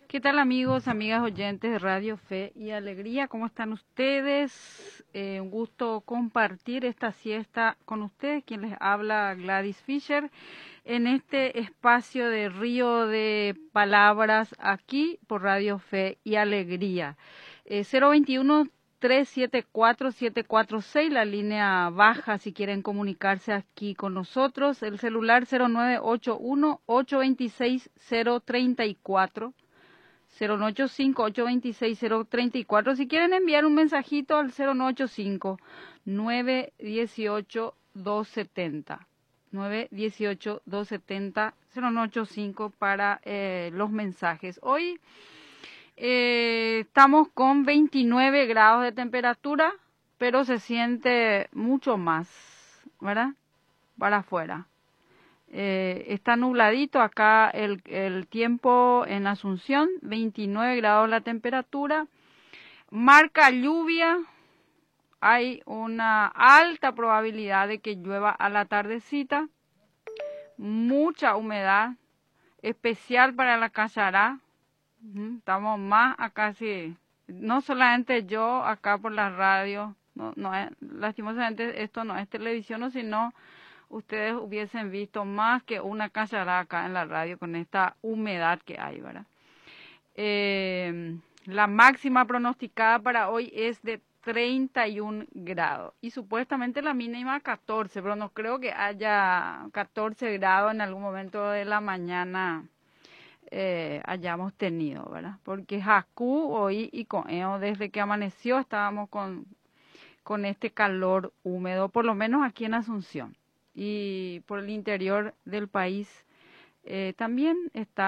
¿Qué tal amigos, amigas oyentes de Radio Fe y Alegría? ¿Cómo están ustedes? Un gusto compartir esta siesta con ustedes. Quien les habla, Gladys Fischer, en este espacio de río de palabras aquí por Radio Fe y Alegría. 021-374-746, la línea baja si quieren comunicarse aquí con nosotros. El celular 0981-826-034. 085-826-034. Si quieren enviar un mensajito al 0985-918-270. 918-270, 0985 para los mensajes. Hoy estamos con 29 grados de temperatura, pero se siente mucho más, ¿verdad? Para afuera. Está nubladito acá el tiempo en Asunción, 29 grados la temperatura, marca lluvia, hay una alta probabilidad de que llueva a la tardecita, mucha humedad, especial para la Cachará. Estamos más acá, sí, no solamente yo acá por la radio, lastimosamente esto no es televisión, sino ustedes hubiesen visto más que una Cachará acá en la radio con esta humedad que hay, ¿verdad? La máxima pronosticada para hoy es de 31 grados y supuestamente la mínima 14, pero no creo que haya 14 grados en algún momento de la mañana hayamos tenido, ¿verdad? Porque Jacú hoy y Coeo desde que amaneció estábamos con este calor húmedo, por lo menos aquí en Asunción. Y por el interior del país también está